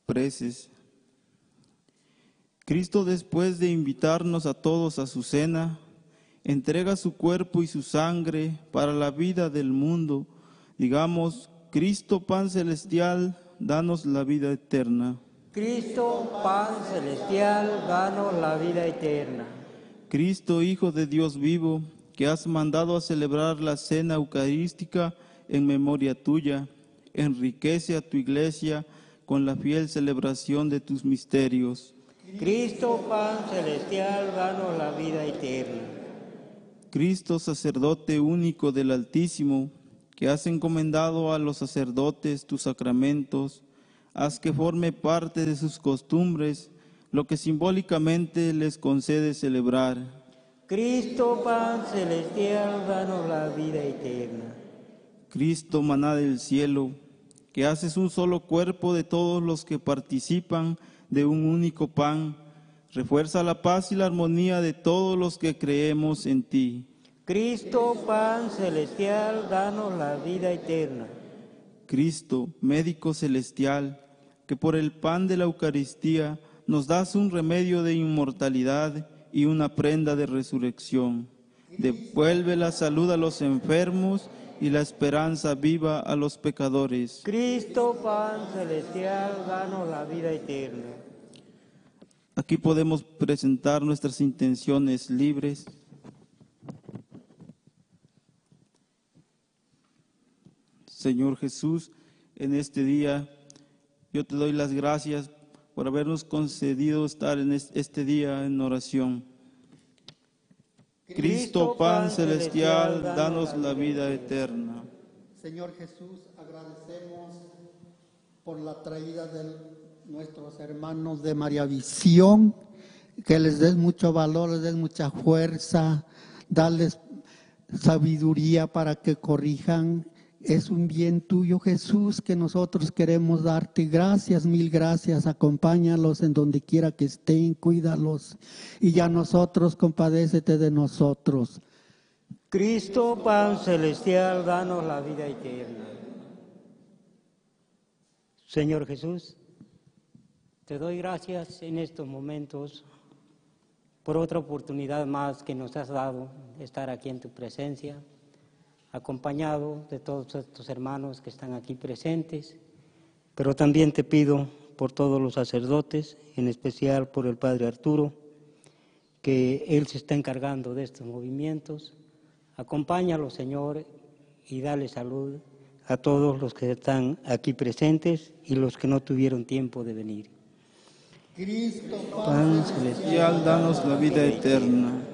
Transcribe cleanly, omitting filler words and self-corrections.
Preces. Cristo, después de invitarnos a todos a su cena, entrega su cuerpo y su sangre para la vida del mundo. Digamos: Cristo, pan celestial, danos la vida eterna. Cristo, pan celestial, danos la vida eterna. Cristo, Hijo de Dios vivo, que has mandado a celebrar la cena eucarística en memoria tuya, enriquece a tu iglesia con la fiel celebración de tus misterios. Cristo, pan celestial, danos la vida eterna. Cristo, sacerdote único del Altísimo, que has encomendado a los sacerdotes tus sacramentos, haz que forme parte de sus costumbres lo que simbólicamente les concede celebrar. Cristo, pan celestial, danos la vida eterna. Cristo, maná del cielo, que haces un solo cuerpo de todos los que participan de un único pan, refuerza la paz y la armonía de todos los que creemos en ti. Cristo, pan celestial, danos la vida eterna. Cristo, médico celestial, que por el pan de la Eucaristía nos das un remedio de inmortalidad y una prenda de resurrección. Devuelve la salud a los enfermos y la esperanza viva a los pecadores. Cristo, pan celestial, danos la vida eterna. Aquí podemos presentar nuestras intenciones libres. Señor Jesús, en este día yo te doy las gracias por habernos concedido estar en este día en oración. Cristo, pan celestial, danos la vida eterna. Señor Jesús, agradecemos por la traída de nuestros hermanos de María Visión, que les des mucho valor, les des mucha fuerza, darles sabiduría para que corrijan. Es un bien tuyo, Jesús, que nosotros queremos darte gracias, mil gracias. Acompáñalos en donde quiera que estén, cuídalos. Y ya nosotros, compadécete de nosotros. Cristo, pan celestial, danos la vida eterna. Señor Jesús, te doy gracias en estos momentos por otra oportunidad más que nos has dado de estar aquí en tu presencia, acompañado de todos estos hermanos que están aquí presentes, pero también te pido por todos los sacerdotes, en especial por el Padre Arturo, que él se está encargando de estos movimientos. Acompáñalo, Señor, y dale salud a todos los que están aquí presentes y los que no tuvieron tiempo de venir. Cristo, Pan celestial, danos la vida eterna.